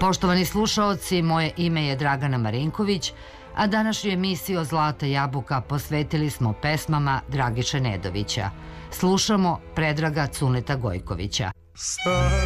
Poštovani slušaoci, moje ime je Dragana Marinković, a današnju emisiju Zlata jabuka posvetili smo pesmama Dragiše Nedovića. Slušamo Predraga Cuneta Gojkovića.